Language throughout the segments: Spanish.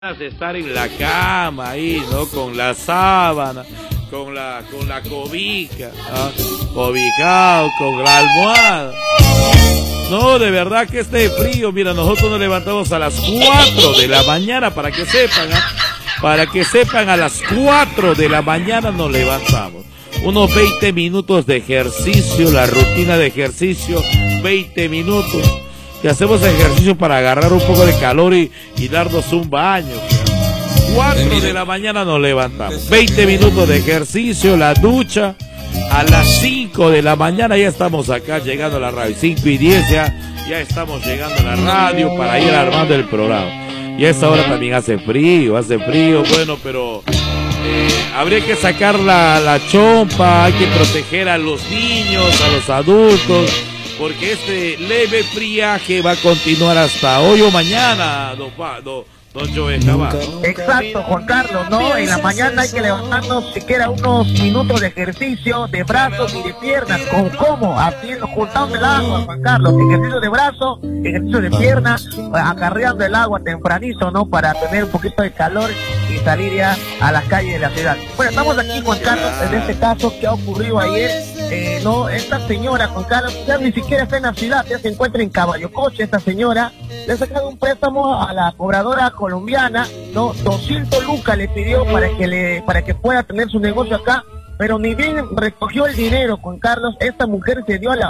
de estar en la cama ahí, ¿no? Con la sábana, con la cobija, ¿no? Cobijado, con la almohada. No, de verdad que este frío, mira, nosotros nos levantamos a las 4 de la mañana, para que sepan, para que sepan, a las 4 de la mañana nos levantamos. Unos 20 minutos de ejercicio, la rutina de ejercicio, 20 minutos. Que hacemos ejercicio para agarrar un poco de calor y darnos un baño. 4 de la mañana nos levantamos, 20 minutos de ejercicio, la ducha. A las 5 de la mañana ya estamos acá llegando a la radio, 5:10 ya estamos llegando a la radio para ir armando el programa. Y a esa hora también hace frío, bueno, pero habría que sacar la chompa, hay que proteger a los niños, a los adultos, porque este leve friaje va a continuar hasta hoy o mañana, don Joe Cabal. Exacto, Juan Carlos, ¿no? En la mañana hay que levantarnos siquiera unos minutos de ejercicio de brazos y de piernas. ¿Cómo? Haciendo, juntando el agua, Juan Carlos. Ejercicio de brazo, ejercicio de piernas, acarreando el agua tempranito, ¿no? Para tener un poquito de calor y salir ya a las calles de la ciudad. Bueno, estamos aquí, Juan Carlos, en este caso que ha ocurrido ayer. No, esta señora, Juan Carlos, ya ni siquiera está en la ciudad, ya se encuentra en Caballocoche. Esta señora le ha sacado un préstamo a la cobradora colombiana, no, 200 lucas le pidió para que pueda tener su negocio acá, pero ni bien recogió el dinero, Juan Carlos, esta mujer se dio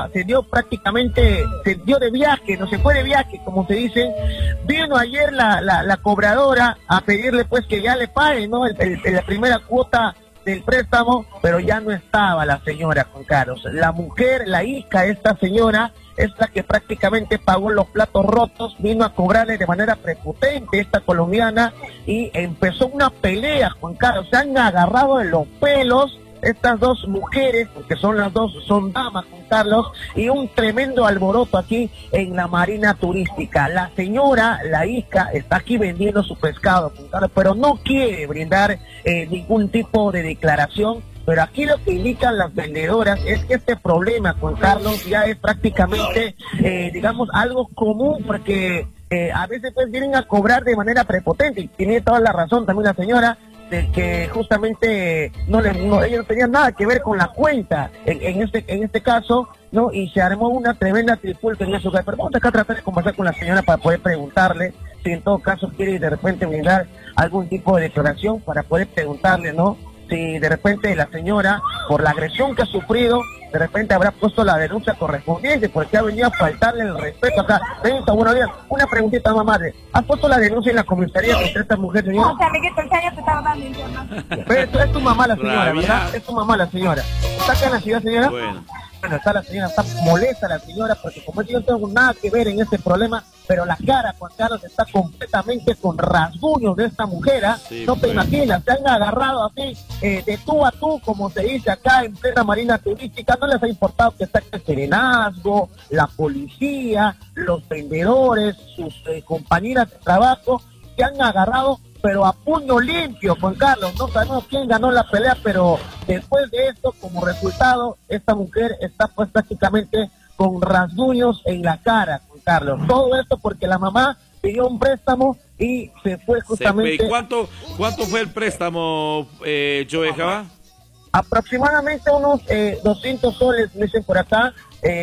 de viaje, no se fue de viaje, como se dice. Vino ayer la cobradora a pedirle pues que ya le pague, ¿no? La primera cuota del préstamo, pero ya no estaba la señora, Juan Carlos. La mujer, la hija de esta señora, es la que prácticamente pagó los platos rotos, vino a cobrarle de manera prepotente esta colombiana y empezó una pelea, Juan Carlos. Se han agarrado de los pelos estas dos mujeres, porque son damas, Juan Carlos, y un tremendo alboroto aquí en la marina turística. La señora, la hija, está aquí vendiendo su pescado, Juan Carlos, pero no quiere brindar ningún tipo de declaración. Pero aquí lo que indican las vendedoras es que este problema, Juan Carlos, ya es prácticamente, digamos, algo común, porque a veces pues vienen a cobrar de manera prepotente, y tiene toda la razón también la señora, de que justamente ellos no tenían nada que ver con la cuenta en este caso, ¿no? Y se armó una tremenda trifulca en ese lugar. Pero vamos acá a tratar de conversar con la señora para poder preguntarle si en todo caso quiere de repente brindar algún tipo de declaración, para poder preguntarle, ¿no? Si de repente la señora, por la agresión que ha sufrido, de repente habrá puesto la denuncia correspondiente, porque ha venido a faltarle el respeto acá. Benito, buenos días. Una preguntita, mamá. ¿Has puesto la denuncia en la comisaría contra esta mujer, señora? No, amiguito, el señor te estaba dando información. Pero es tu mamá la señora, ¿verdad? Es tu mamá la señora. ¿Está acá en la ciudad, señora? Bueno, está la señora, está molesta la señora, porque como yo no tengo nada que ver en este problema, pero la cara, Juan Carlos, está completamente con rasguños de esta mujer, sí, no te imaginas, se han agarrado así, de tú a tú, como se dice acá en plena marina turística. No les ha importado que está el serenazgo, la policía, los vendedores, sus compañeras de trabajo, se han agarrado, pero a puño limpio, Juan Carlos. No sabemos quién ganó la pelea, pero después de esto, como resultado, esta mujer está pues prácticamente con rasguños en la cara, Juan Carlos. Todo esto porque la mamá pidió un préstamo y se fue justamente... ¿Cuánto fue el préstamo, Joe Cabal? Aproximadamente unos 200 soles, dicen por acá.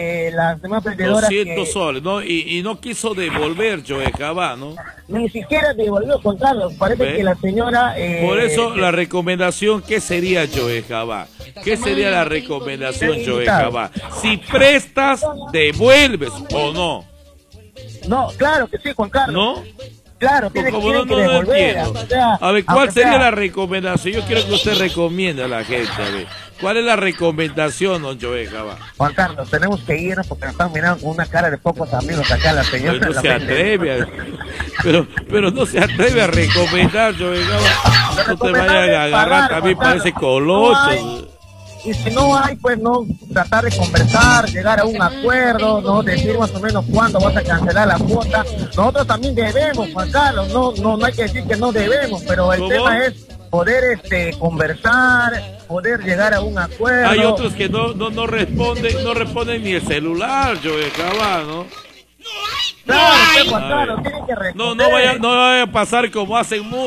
Las demás vendedoras 200 soles, ¿no? Y no quiso devolver Joe Cabal, ¿no? Ni siquiera devolvió, Juan Carlos. Parece que la señora... Por eso la recomendación, ¿qué sería, Joe Cabal? ¿Qué sería la recomendación, Joe Cabal? Si prestas, devuelves o no. No, claro que sí, Juan Carlos. ¿No? Claro, tiene que devolver. O sea, a ver, ¿cuál sería la recomendación? Yo quiero que usted recomiende a la gente, a ver. ¿Cuál es la recomendación, don Joe Cabal? Juan Carlos, tenemos que irnos porque nos están mirando con una cara de pocos amigos acá la señora. Pero no se atreve pero no se atreve a recomendar, Joe Cabal. No te vayas a agarrar, también parece colocho. Y si no hay, pues no, tratar de conversar, llegar a un acuerdo, no decir más o menos cuándo vas a cancelar la cuota. Nosotros también debemos, Juan Carlos, no hay que decir que no debemos, pero el tema es poder conversar, poder llegar a un acuerdo. Hay otros que no responden ni el celular, Joe Cabal, ¿no? Claro, Ay. Pepa, claro, tiene que responder. No vaya a pasar como hacen muchos.